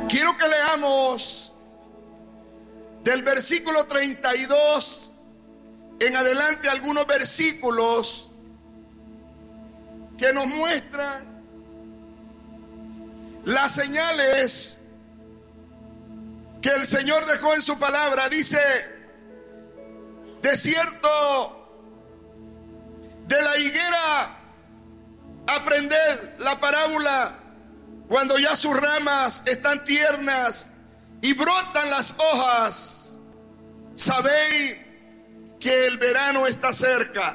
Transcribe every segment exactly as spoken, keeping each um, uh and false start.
Quiero que leamos del versículo treinta y dos en adelante algunos versículos que nos muestran las señales que el Señor dejó en su palabra. Dice: de cierto, de la higuera aprended la parábola cuando ya sus ramas están tiernas y brotan las hojas, sabéis que el verano está cerca.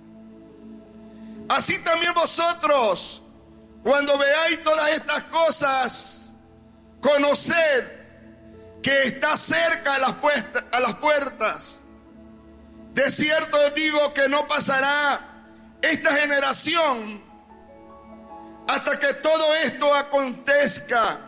Así también vosotros, cuando veáis todas estas cosas, conoced que está cerca a las, puertas, a las puertas. De cierto os digo que no pasará esta generación hasta que todo esto acontezca.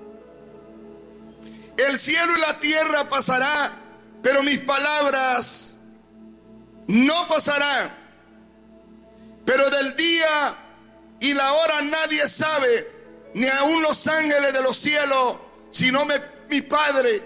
El cielo y la tierra pasará, pero mis palabras no pasarán. Pero del día y la hora nadie sabe, ni aun los ángeles de los cielos, sino me, mi Padre.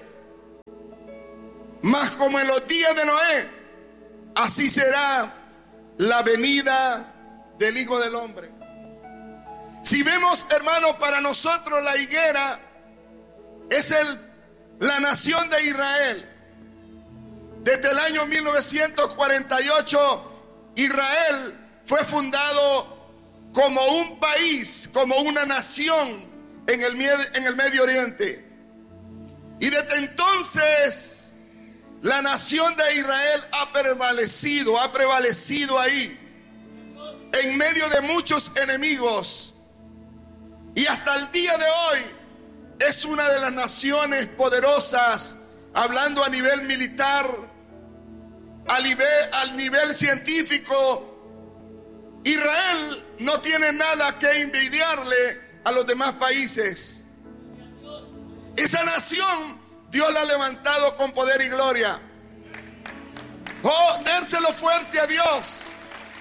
Mas como en los días de Noé, así será la venida del Hijo del Hombre. Si vemos, hermanos, para nosotros la higuera es el, la nación de Israel. Desde el año mil novecientos cuarenta y ocho, Israel fue fundado como un país, como una nación en el, en el Medio Oriente. Y desde entonces la nación de Israel ha prevalecido, ha prevalecido ahí, en medio de muchos enemigos. Y hasta el día de hoy es una de las naciones poderosas, hablando a nivel militar, a nivel, al nivel científico. Israel no tiene nada que envidiarle a los demás países. Esa nación Dios la ha levantado con poder y gloria. Oh, dérselo fuerte a Dios.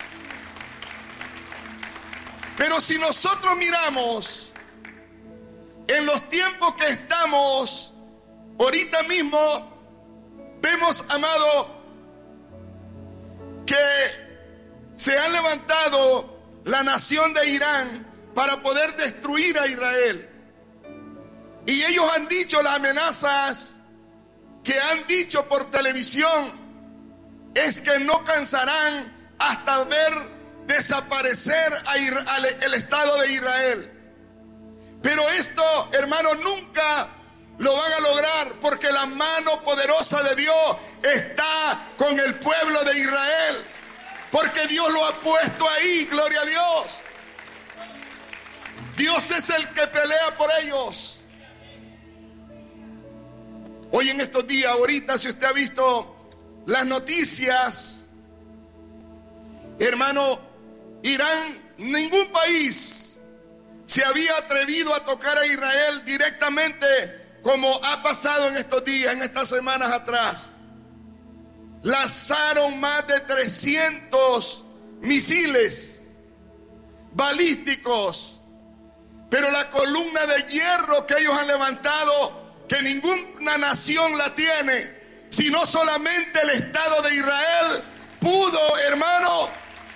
Pero si nosotros miramos en los tiempos que estamos ahorita mismo, vemos, amado, que se ha levantado la nación de Irán para poder destruir a Israel. Y ellos han dicho las amenazas que han dicho por televisión es que no cansarán hasta ver desaparecer al Estado de Israel. Pero esto, hermanos, nunca lo van a lograr, porque la mano poderosa de Dios está con el pueblo de Israel, porque Dios lo ha puesto ahí. Gloria a Dios. Dios es el que pelea por ellos. Hoy en estos días, ahorita, si usted ha visto las noticias, hermano, Irán, ningún país se había atrevido a tocar a Israel directamente como ha pasado en estos días, en estas semanas atrás. Lanzaron más de trescientos misiles balísticos, pero la columna de hierro que ellos han levantado, que ninguna nación la tiene, sino solamente el Estado de Israel, pudo, hermano,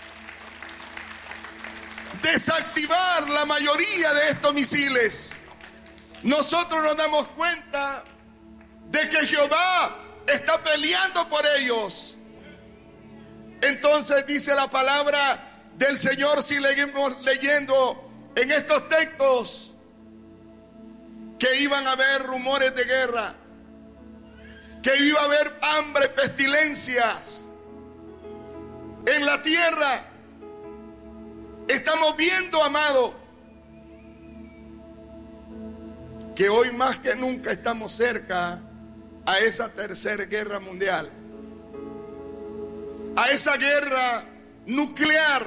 desactivar la mayoría de estos misiles. Nosotros nos damos cuenta de que Jehová está peleando por ellos. Entonces dice la palabra del Señor, si leemos leyendo en estos textos, que iban a haber rumores de guerra, que iba a haber hambre, pestilencias en la tierra. Estamos viendo, amado, que hoy más que nunca estamos cerca a esa tercera guerra mundial, a esa guerra nuclear.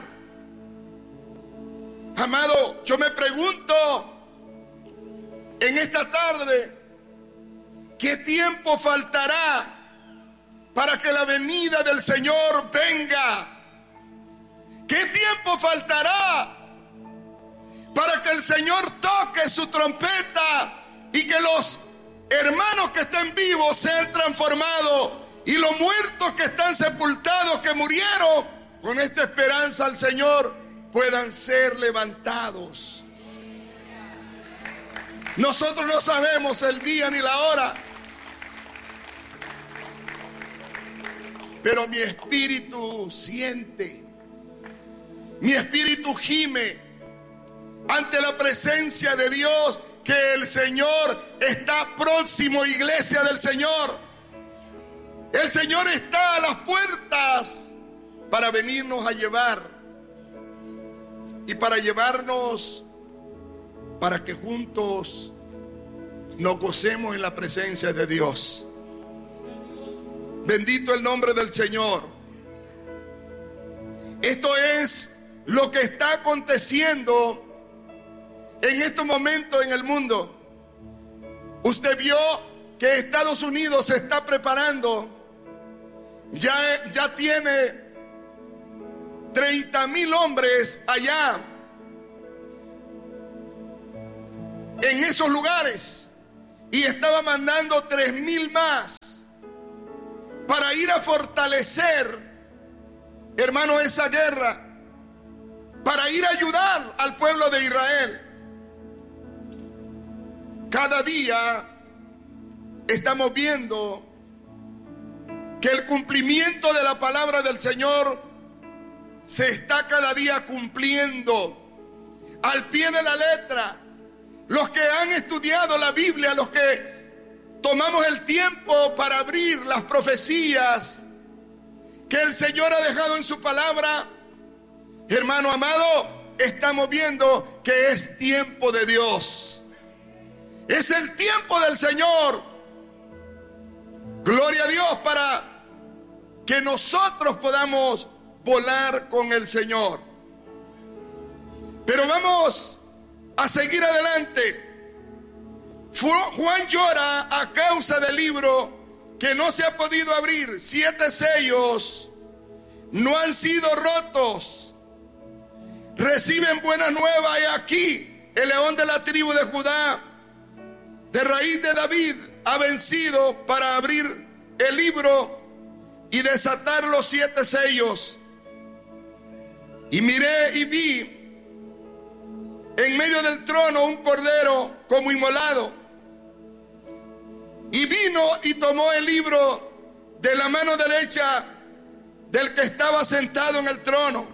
Amado, yo me pregunto en esta tarde, ¿qué tiempo faltará para que la venida del Señor venga? ¿Qué tiempo faltará para que el Señor toque su trompeta y que los hermanos que estén vivos sean transformados y los muertos que están sepultados, que murieron con esta esperanza al Señor, puedan ser levantados. Nosotros no sabemos el día ni la hora, pero mi espíritu siente, mi espíritu gime ante la presencia de Dios, que el Señor está próximo, iglesia del Señor. El Señor está a las puertas para venirnos a llevar y para llevarnos, para que juntos nos gocemos en la presencia de Dios. Bendito el nombre del Señor. Esto es lo que está aconteciendo en estos momentos en el mundo. Usted vio que Estados Unidos se está preparando. Ya, ya tiene treinta mil hombres allá en esos lugares, y estaba mandando tres mil más para ir a fortalecer, hermano, esa guerra, para ir a ayudar al pueblo de Israel. Cada día estamos viendo que el cumplimiento de la palabra del Señor se está cada día cumpliendo al pie de la letra. Los que han estudiado la Biblia, los que tomamos el tiempo para abrir las profecías que el Señor ha dejado en su palabra, hermano amado, estamos viendo que es tiempo de Dios. Es el tiempo del Señor. Gloria a Dios, para que nosotros podamos volar con el Señor. Pero vamos a seguir adelante. Juan llora a causa del libro que no se ha podido abrir. Siete sellos no han sido rotos. Reciben buena nueva. Y aquí el león de la tribu de Judá, de raíz de David, ha vencido para abrir el libro y desatar los siete sellos. Y miré y vi en medio del trono un cordero como inmolado, y vino y tomó el libro de la mano derecha del que estaba sentado en el trono.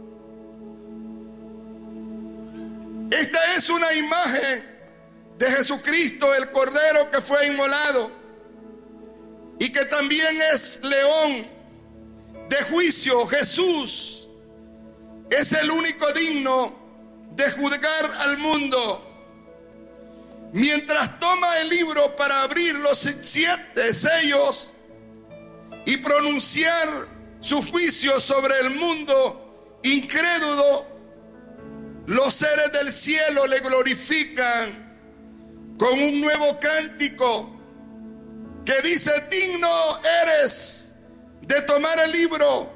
Esta es una imagen de Jesucristo, el cordero que fue inmolado y que también es león de juicio. Jesús es el único digno de juzgar al mundo. Mientras toma el libro para abrir los siete sellos y pronunciar su juicio sobre el mundo incrédulo, los seres del cielo le glorifican con un nuevo cántico que dice: digno eres de tomar el libro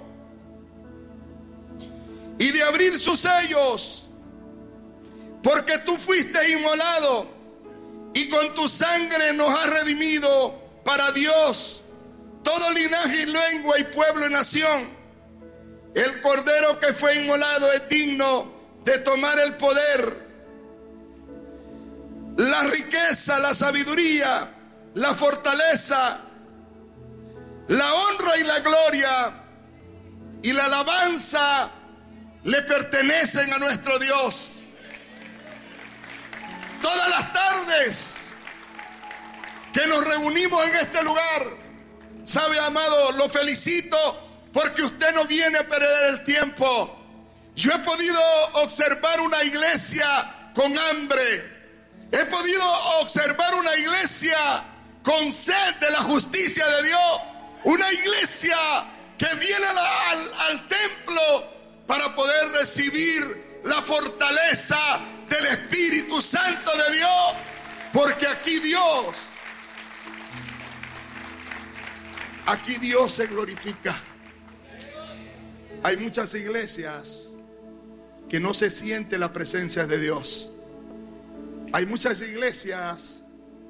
y de abrir sus sellos, porque tú fuiste inmolado y con tu sangre nos has redimido para Dios todo linaje y lengua y pueblo y nación. El cordero que fue inmolado es digno de tomar el poder, la riqueza, la sabiduría, la fortaleza, la honra y la gloria y la alabanza le pertenecen a nuestro Dios. Todas las tardes que nos reunimos en este lugar, sabe, amado, lo felicito porque usted no viene a perder el tiempo. Yo he podido observar una iglesia con hambre. He podido observar una iglesia con sed de la justicia de Dios. Una iglesia que viene al, al, al templo para poder recibir la fortaleza del Espíritu Santo de Dios. Porque aquí Dios, aquí Dios se glorifica. Hay muchas iglesias que no se siente la presencia de Dios. Hay muchas iglesias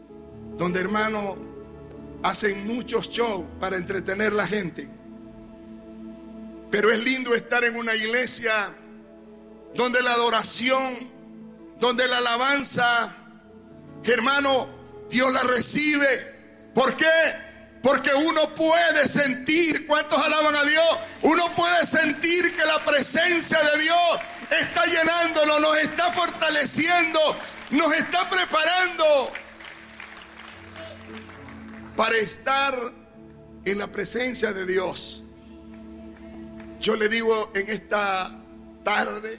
donde, hermano, hacen muchos shows para entretener a la gente. Pero es lindo estar en una iglesia donde la adoración, donde la alabanza, hermano, Dios la recibe. ¿Por qué? Porque uno puede sentir, ¿cuántos alaban a Dios? Uno puede sentir que la presencia de Dios está llenándonos, nos está fortaleciendo, nos está preparando para estar en la presencia de Dios. Yo le digo en esta tarde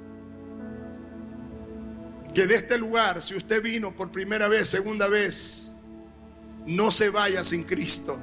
que de este lugar, si usted vino por primera vez, segunda vez, no se vaya sin Cristo.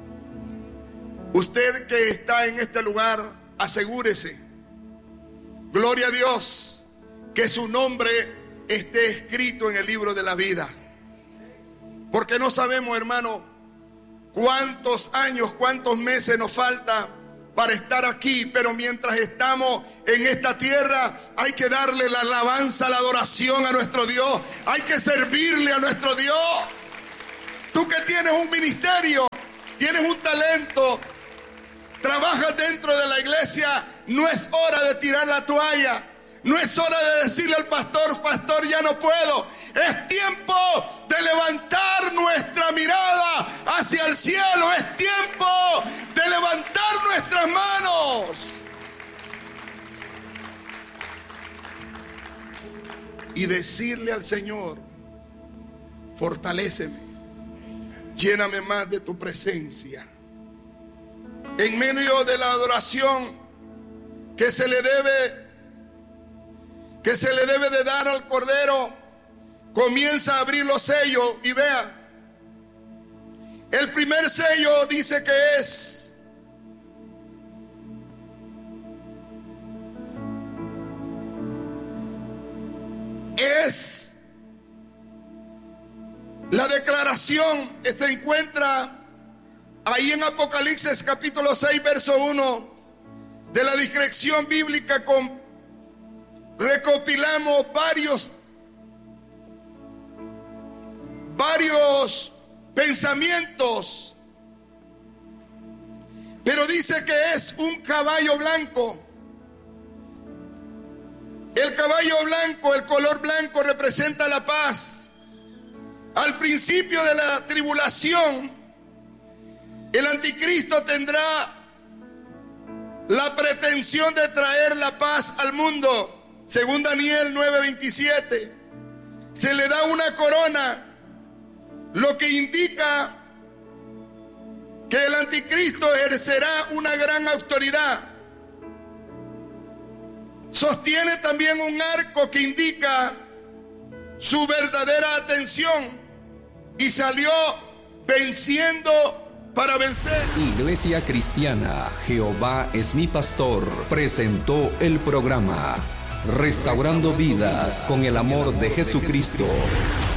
Usted que está en este lugar, asegúrese, gloria a Dios, que su nombre esté escrito en el libro de la vida. Porque no sabemos, hermano, cuántos años, cuántos meses nos falta para estar aquí, pero mientras estamos en esta tierra hay que darle la alabanza, la adoración a nuestro Dios, hay que servirle a nuestro Dios. Tú que tienes un ministerio, tienes un talento, trabajas dentro de la iglesia, no es hora de tirar la toalla, no es hora de decirle al pastor, pastor, ya no puedo. Es tiempo de levantar nuestra mirada hacia el cielo, es tiempo de levantar nuestras manos y decirle al Señor, fortaléceme, lléname más de tu presencia. En medio de la adoración que se le debe, que se le debe de dar al Cordero, comienza a abrir los sellos y vea, el primer sello dice que es es la declaración que se encuentra ahí en Apocalipsis capítulo seis verso uno de la discreción bíblica. Con, recopilamos varios varios pensamientos, pero dice que es un caballo blanco. El caballo blanco, el color blanco representa la paz. Al principio de la tribulación, el anticristo tendrá la pretensión de traer la paz al mundo. Según Daniel nueve veintisiete, se le da una corona, lo que indica que el anticristo ejercerá una gran autoridad. Sostiene también un arco que indica su verdadera atención y salió venciendo para vencer. Iglesia Cristiana Jehová es mi pastor presentó el programa Restaurando Vidas con el amor de Jesucristo.